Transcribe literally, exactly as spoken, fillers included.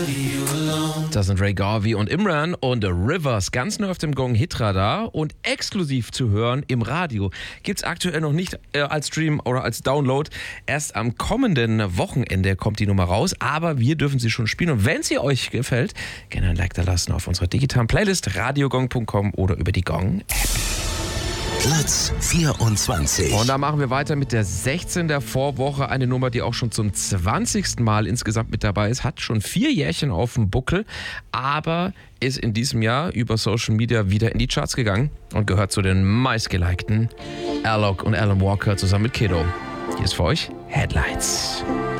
Das sind Ray Garvey und Imran und Rivers, ganz neu auf dem Gong Hitradar und exklusiv zu hören im Radio. Gibt's aktuell noch nicht äh, als Stream oder als Download. Erst am kommenden Wochenende kommt die Nummer raus, aber wir dürfen sie schon spielen. Und wenn sie euch gefällt, gerne ein Like da lassen auf unserer digitalen Playlist radiogong punkt com oder über die Gong-App. Platz vierundzwanzig. Und da machen wir weiter mit der sechzehn der Vorwoche. Eine Nummer, die auch schon zum zwanzigsten Mal insgesamt mit dabei ist. Hat schon vier Jährchen auf dem Buckel, aber ist in diesem Jahr über Social Media wieder in die Charts gegangen und gehört zu den meistgelikten. Alok und Alan Walker zusammen mit Kiddo. Hier ist für euch Headlights.